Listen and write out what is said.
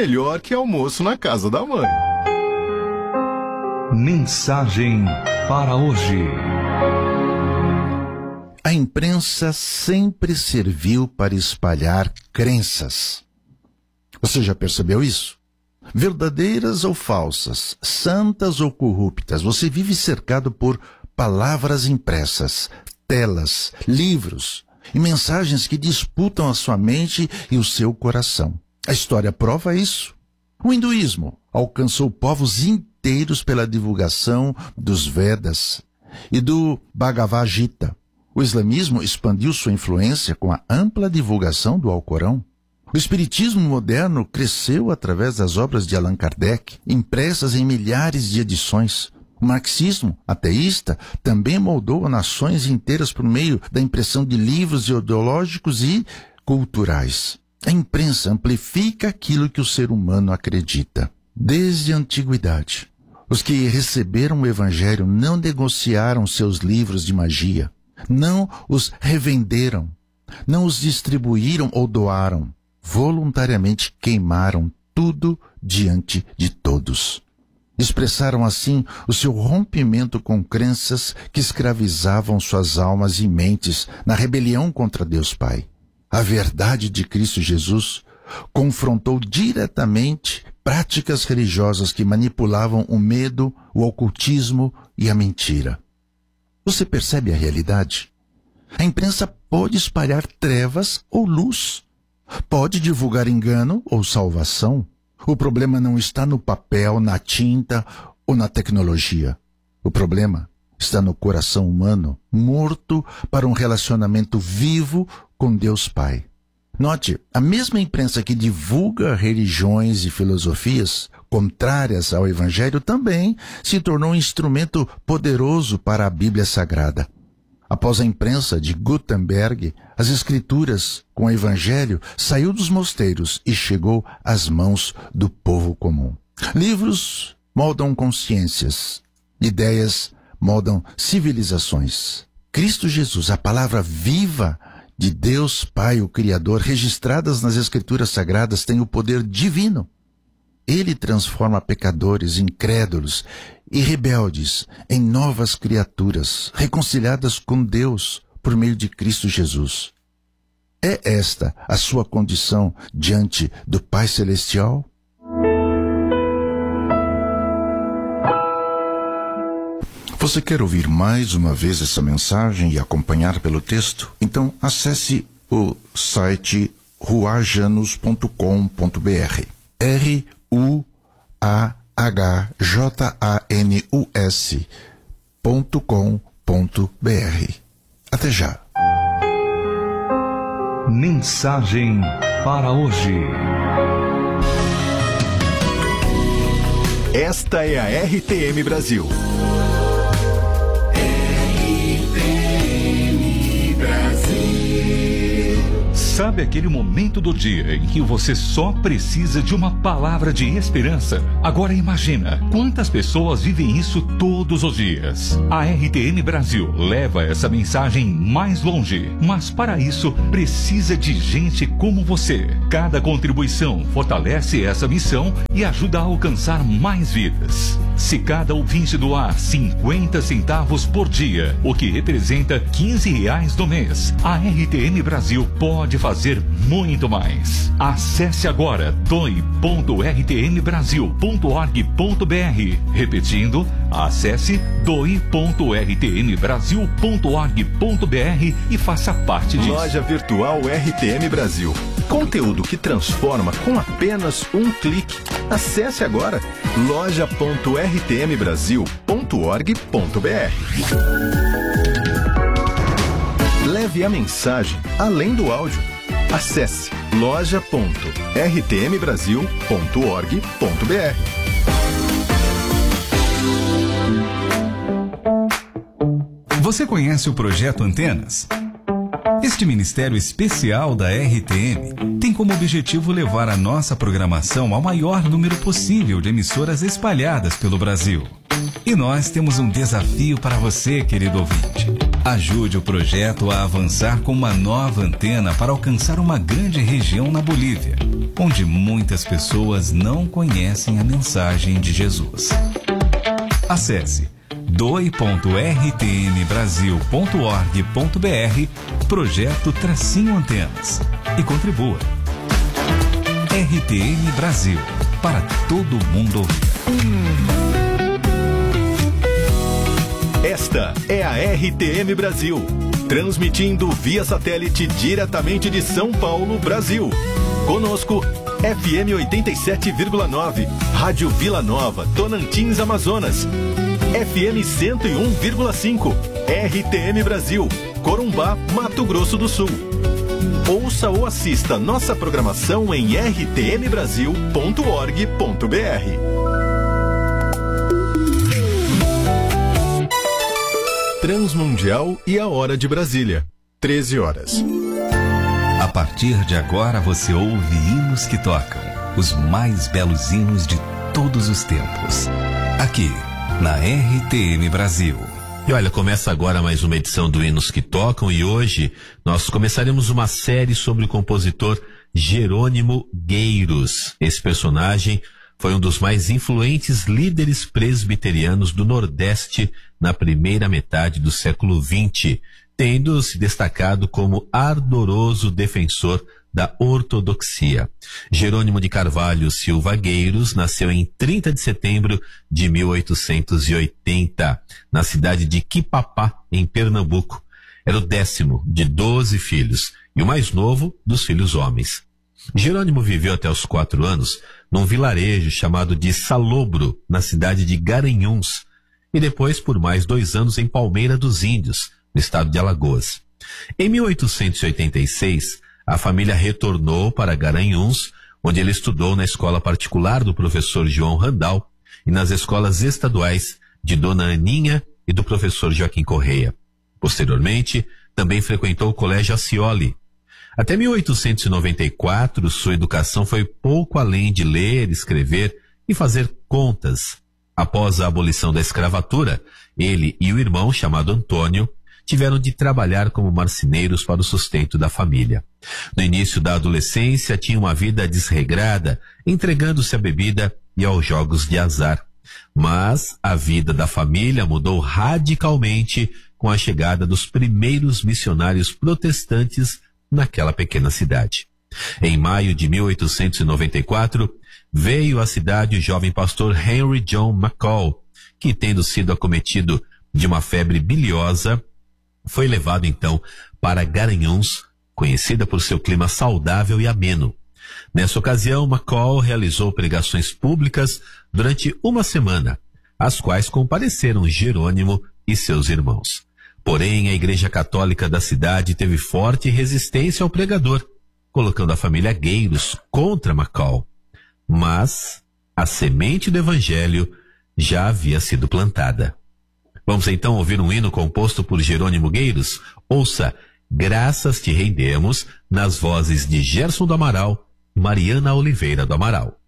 melhor que almoço na casa da mãe. Mensagem para hoje. A imprensa sempre serviu para espalhar crenças. Você já percebeu isso? Verdadeiras ou falsas, santas ou corruptas, você vive cercado por palavras impressas, telas, livros e mensagens que disputam a sua mente e o seu coração. A história prova isso. O hinduísmo alcançou povos inteiros pela divulgação dos Vedas e do Bhagavad Gita. O islamismo expandiu sua influência com a ampla divulgação do Alcorão. O espiritismo moderno cresceu através das obras de Allan Kardec, impressas em milhares de edições. O marxismo ateísta também moldou nações inteiras por meio da impressão de livros ideológicos e culturais. A imprensa amplifica aquilo que o ser humano acredita. Desde a antiguidade, os que receberam o Evangelho não negociaram seus livros de magia, não os revenderam, não os distribuíram ou doaram. Voluntariamente queimaram tudo diante de todos. Expressaram assim o seu rompimento com crenças que escravizavam suas almas e mentes na rebelião contra Deus Pai. A verdade de Cristo Jesus confrontou diretamente práticas religiosas que manipulavam o medo, o ocultismo e a mentira. Você percebe a realidade? A imprensa pode espalhar trevas ou luz. Pode divulgar engano ou salvação. O problema não está no papel, na tinta ou na tecnologia. O problema está no coração humano, morto para um relacionamento vivo com Deus Pai. Note, a mesma imprensa que divulga religiões e filosofias contrárias ao Evangelho também se tornou um instrumento poderoso para a Bíblia Sagrada. Após a imprensa de Gutenberg, as Escrituras, com o Evangelho, saiu dos mosteiros e chegou às mãos do povo comum. Livros moldam consciências, ideias moldam civilizações. Cristo Jesus, a palavra viva de Deus Pai, o Criador, registradas nas Escrituras Sagradas, tem o poder divino. Ele transforma pecadores, incrédulos e rebeldes em novas criaturas, reconciliadas com Deus por meio de Cristo Jesus. É esta a sua condição diante do Pai Celestial? Você quer ouvir mais uma vez essa mensagem e acompanhar pelo texto? Então acesse o site ruajanus.com.br. ruajanus.com.br. Até já. Mensagem para hoje. Esta é a RTM Brasil. Sabe aquele momento do dia em que você só precisa de uma palavra de esperança? Agora imagina, quantas pessoas vivem isso todos os dias? A RTM Brasil leva essa mensagem mais longe, mas para isso precisa de gente como você. Cada contribuição fortalece essa missão e ajuda a alcançar mais vidas. Se cada ouvinte doar 50 centavos por dia, o que representa R$15 no mês, a RTM Brasil pode fazer muito mais. Acesse agora doe.rtmbrasil.org.br. Repetindo, acesse doe.rtmbrasil.org.br e faça parte disso. Loja Virtual RTM Brasil. Conteúdo que transforma com apenas um clique. Acesse agora loja.rtmbrasil.org.br. Leve a mensagem além do áudio. Acesse loja.rtmbrasil.org.br. Você conhece o Projeto Antenas? Este ministério especial da RTM tem como objetivo levar a nossa programação ao maior número possível de emissoras espalhadas pelo Brasil. E nós temos um desafio para você, querido ouvinte. Ajude o projeto a avançar com uma nova antena para alcançar uma grande região na Bolívia, onde muitas pessoas não conhecem a mensagem de Jesus. Acesse doe.rtnbrasil.org.br projeto-antenas e contribua. RTN Brasil, para todo mundo ouvir. Esta é a RTM Brasil, transmitindo via satélite diretamente de São Paulo, Brasil. Conosco, FM 87,9, Rádio Vila Nova, Tonantins, Amazonas. FM 101,5, RTM Brasil, Corumbá, Mato Grosso do Sul. Ouça ou assista nossa programação em rtmbrasil.org.br. Transmundial e a hora de Brasília, 13 horas. A partir de agora você ouve hinos que tocam, os mais belos hinos de todos os tempos. Aqui, na RTM Brasil. E olha, começa agora mais uma edição do Hinos que Tocam e hoje nós começaremos uma série sobre o compositor Jerônimo Gueiros. Esse personagem foi um dos mais influentes líderes presbiterianos do Nordeste na primeira metade do século XX, tendo se destacado como ardoroso defensor da ortodoxia. Jerônimo de Carvalho Silva Gueiros nasceu em 30 de setembro de 1880, na cidade de Quipapá, em Pernambuco. Era o 10º de 12 filhos e o mais novo dos filhos homens. Jerônimo viveu até os 4 anos num vilarejo chamado de Salobro, na cidade de Garanhuns, e depois por mais 2 anos em Palmeira dos Índios, no estado de Alagoas. Em 1886, a família retornou para Garanhuns, onde ele estudou na escola particular do professor João Randal e nas escolas estaduais de Dona Aninha e do professor Joaquim Correia. Posteriormente, também frequentou o Colégio Acioli. Até 1894, sua educação foi pouco além de ler, escrever e fazer contas. Após a abolição da escravatura, ele e o irmão, chamado Antônio, tiveram de trabalhar como marceneiros para o sustento da família. No início da adolescência, tinha uma vida desregrada, entregando-se à bebida e aos jogos de azar. Mas a vida da família mudou radicalmente com a chegada dos primeiros missionários protestantes naquela pequena cidade. Em maio de 1894, veio à cidade o jovem pastor Henry John McCall, que, tendo sido acometido de uma febre biliosa, foi levado então para Garanhuns, conhecida por seu clima saudável e ameno. Nessa ocasião, McCall realizou pregações públicas durante uma semana, às quais compareceram Jerônimo e seus irmãos. Porém, a Igreja Católica da cidade teve forte resistência ao pregador, colocando a família Gueiros contra McCall. Mas a semente do Evangelho já havia sido plantada. Vamos então ouvir um hino composto por Jerônimo Gueiros. Ouça Graças Te Rendemos, nas vozes de Gerson do Amaral e Mariana Oliveira do Amaral.